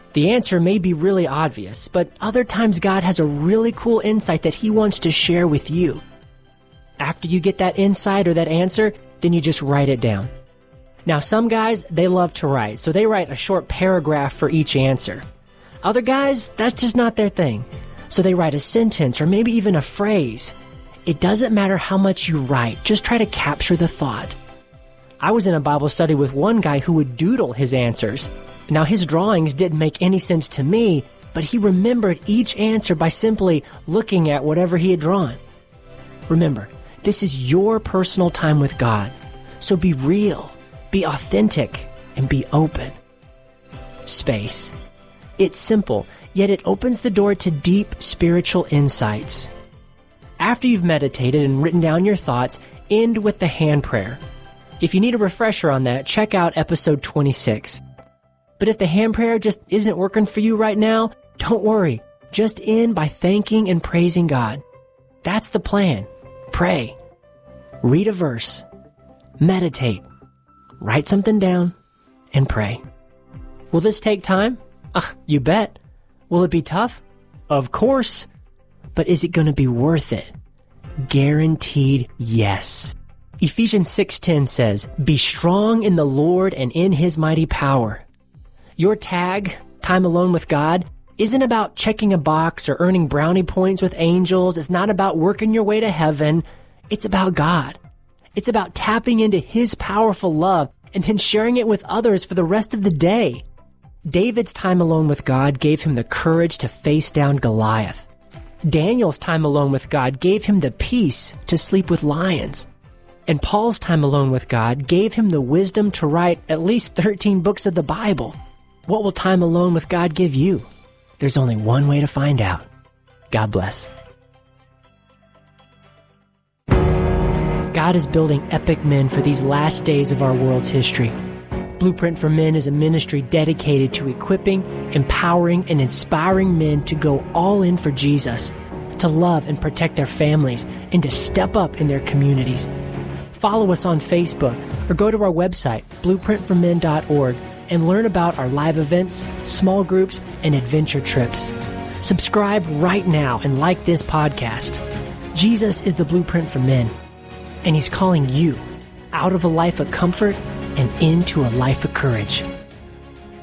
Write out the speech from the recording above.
The answer may be really obvious, but other times God has a really cool insight that He wants to share with you. After you get that insight or that answer, then you just write it down. Now, some guys, they love to write, so they write a short paragraph for each answer. Other guys, that's just not their thing, so they write a sentence or maybe even a phrase. It doesn't matter how much you write, just try to capture the thought. I was in a Bible study with one guy who would doodle his answers. Now, his drawings didn't make any sense to me, but he remembered each answer by simply looking at whatever he had drawn. Remember, this is your personal time with God, so be real, be authentic, and be open. Space. It's simple, yet it opens the door to deep spiritual insights. After you've meditated and written down your thoughts, end with the hand prayer. If you need a refresher on that, check out episode 26. But if the hand prayer just isn't working for you right now, don't worry. Just end by thanking and praising God. That's the plan. Pray. Read a verse. Meditate. Write something down and pray. Will this take time? You bet. Will it be tough? Of course. But is it going to be worth it? Guaranteed yes. Ephesians 6:10 says, "Be strong in the Lord and in His mighty power." Your tag, Time Alone with God, isn't about checking a box or earning brownie points with angels. It's not about working your way to heaven. It's about God. It's about tapping into His powerful love and then sharing it with others for the rest of the day. David's time alone with God gave him the courage to face down Goliath. Daniel's time alone with God gave him the peace to sleep with lions. And Paul's time alone with God gave him the wisdom to write at least 13 books of the Bible. What will time alone with God give you? There's only one way to find out. God bless. God is building epic men for these last days of our world's history. Blueprint for Men is a ministry dedicated to equipping, empowering, and inspiring men to go all in for Jesus, to love and protect their families, and to step up in their communities. Follow us on Facebook or go to our website, blueprintformen.org, and learn about our live events, small groups, and adventure trips. Subscribe right now and like this podcast. Jesus is the blueprint for men, and He's calling you out of a life of comfort and into a life of courage.